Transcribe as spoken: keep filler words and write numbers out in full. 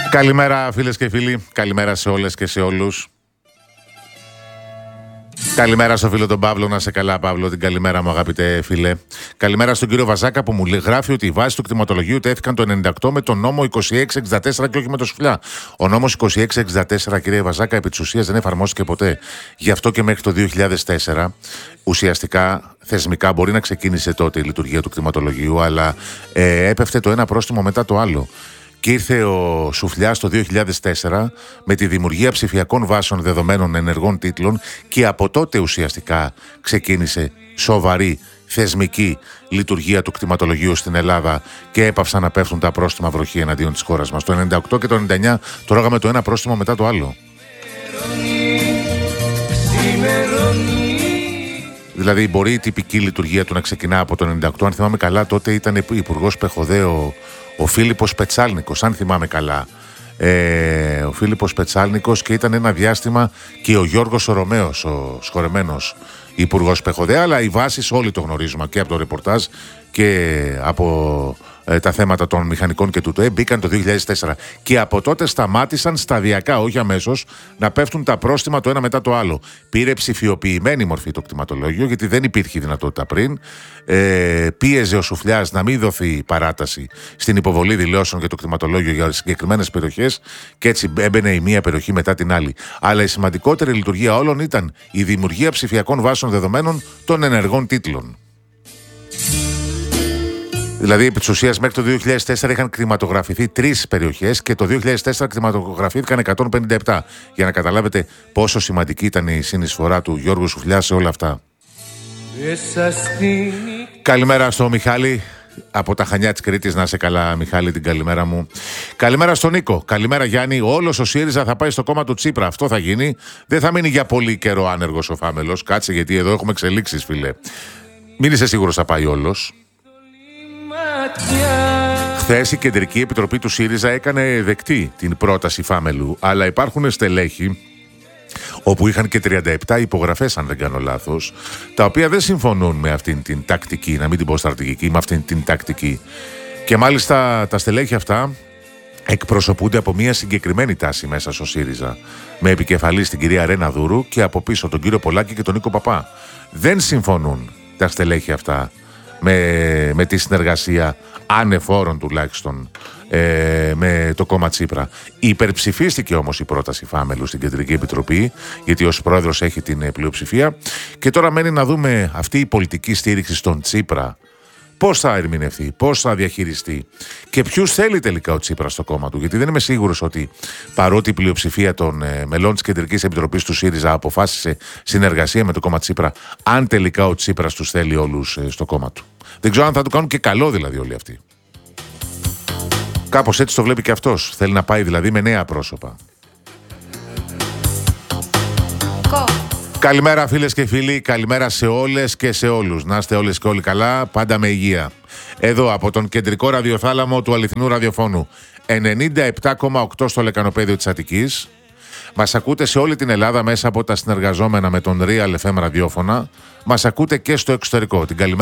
Καλημέρα φίλες και φίλοι, καλημέρα σε όλες και σε όλους. Καλημέρα στο φίλο τον Παύλο, να σε καλά Παύλο, την καλημέρα μου αγαπητέ φίλε. Καλημέρα στον κύριο Βαζάκα που μου γράφει ότι οι βάσεις του κτηματολογίου τέθηκαν το ενενήντα οκτώ με τον νόμο είκοσι έξι εξήντα τέσσερα και όχι με το Σουφλιά. Ο νόμος είκοσι έξι εξήντα τέσσερα, κύριε Βαζάκα, επί της ουσίας δεν εφαρμόστηκε ποτέ. Γι' αυτό και μέχρι το δύο χιλιάδες τέσσερα ουσιαστικά θεσμικά μπορεί να ξεκίνησε τότε η λειτουργία του κτηματολογίου, αλλά ε, έπεφτε το ένα πρόστιμο μετά το άλλο. Και ήρθε ο Σουφλιάς το δύο χιλιάδες τέσσερα με τη δημιουργία ψηφιακών βάσεων δεδομένων ενεργών τίτλων και από τότε ουσιαστικά ξεκίνησε σοβαρή θεσμική λειτουργία του κτηματολογίου στην Ελλάδα και έπαυσαν να πέφτουν τα πρόστιμα βροχή εναντίον της χώρας μας. Το ενενήντα οκτώ και το ενενήντα εννιά τρώγαμε το ένα πρόστιμο μετά το άλλο. Δηλαδή μπορεί η τυπική λειτουργία του να ξεκινά από το ενενήντα οκτώ. Αν θυμάμαι καλά, τότε ήταν υπουργός Πεχοδέο ο Φίλιππος Πετσάλνικος, αν θυμάμαι καλά. Ε, ο Φίλιππος Πετσάλνικος, και ήταν ένα διάστημα και ο Γιώργος ο Ρωμαίος, ο σχορεμένος υπουργός Πεχοδέα, αλλά οι βάσεις όλοι το γνωρίζουμε και από το ρεπορτάζ και από ε, τα θέματα των μηχανικών και τούτο. Ε, μπήκαν το δύο χιλιάδες τέσσερα και από τότε σταμάτησαν σταδιακά, όχι αμέσως, να πέφτουν τα πρόστιμα το ένα μετά το άλλο. Πήρε ψηφιοποιημένη μορφή το κτηματολόγιο, γιατί δεν υπήρχε δυνατότητα πριν. Ε, πίεζε ο Σουφλιάς να μην δοθεί παράταση στην υποβολή δηλώσεων για το κτηματολόγιο για συγκεκριμένες περιοχές και έτσι έμπαινε η μία περιοχή μετά την άλλη. Αλλά η σημαντικότερη λειτουργία όλων ήταν η δημιουργία ψηφιακών βάσεων δεδομένων των ενεργών τίτλων. Δηλαδή, επί της ουσίας, μέχρι το δύο χιλιάδες τέσσερα είχαν κτηματογραφηθεί τρεις περιοχές και το δύο χιλιάδες τέσσερα κτηματογραφήθηκαν εκατόν πενήντα επτά. Για να καταλάβετε πόσο σημαντική ήταν η συνεισφορά του Γιώργου Σουφλιά σε όλα αυτά. Καλημέρα στο Μιχάλη από τα Χανιά της Κρήτης. Να σε καλά, Μιχάλη, την καλημέρα μου. Καλημέρα στον Νίκο. Καλημέρα, Γιάννη. Όλος ο ΣΥΡΙΖΑ θα πάει στο κόμμα του Τσίπρα. Αυτό θα γίνει. Δεν θα μείνει για πολύ καιρό άνεργος ο Φάμελος. Κάτσε, γιατί εδώ έχουμε εξελίξεις, φίλε. Μην είσαι σίγουρος θα πάει όλος. Χθες η Κεντρική Επιτροπή του ΣΥΡΙΖΑ έκανε δεκτή την πρόταση Φάμελου, αλλά υπάρχουν στελέχη όπου είχαν και τριάντα επτά υπογραφές, αν δεν κάνω λάθος, τα οποία δεν συμφωνούν με αυτήν την τακτική, να μην την πω στρατηγική, με αυτήν την τακτική. Και μάλιστα τα στελέχη αυτά εκπροσωπούνται από μια συγκεκριμένη τάση μέσα στο ΣΥΡΙΖΑ, με επικεφαλή την κυρία Ρένα Δούρου και από πίσω τον κύριο Πολάκη και τον Νίκο Παπά. Δεν συμφωνούν τα στελέχη αυτά με, με τη συνεργασία ανεφόρων τουλάχιστον ε, με το κόμμα Τσίπρα. Υπερψηφίστηκε όμως η πρόταση Φάμελου στην Κεντρική Επιτροπή, γιατί ως πρόεδρος έχει την πλειοψηφία, και τώρα μένει να δούμε αυτή η πολιτική στήριξη στον Τσίπρα πώς θα ερμηνευτεί, πώς θα διαχειριστεί και ποιους θέλει τελικά ο Τσίπρας στο κόμμα του. Γιατί δεν είμαι σίγουρος ότι, παρότι η πλειοψηφία των ε, μελών της Κεντρικής Επιτροπής του ΣΥΡΙΖΑ αποφάσισε συνεργασία με το κόμμα Τσίπρα, αν τελικά ο Τσίπρας τους θέλει όλους ε, στο κόμμα του. Δεν ξέρω αν θα του κάνουν και καλό δηλαδή όλοι αυτοί. Κάπως έτσι το βλέπει και αυτός. Θέλει να πάει δηλαδή με νέα πρόσωπα. Καλημέρα φίλες και φίλοι, καλημέρα σε όλες και σε όλους. Να είστε όλες και όλοι καλά, πάντα με υγεία. Εδώ από τον κεντρικό ραδιοθάλαμο του αληθινού ραδιοφώνου ενενήντα επτά κόμμα οκτώ στο λεκανοπέδιο της Αττικής. Μας ακούτε σε όλη την Ελλάδα μέσα από τα συνεργαζόμενα με τον Real εφ εμ ραδιόφωνα. Μας ακούτε και στο εξωτερικό. Την καλημέρα.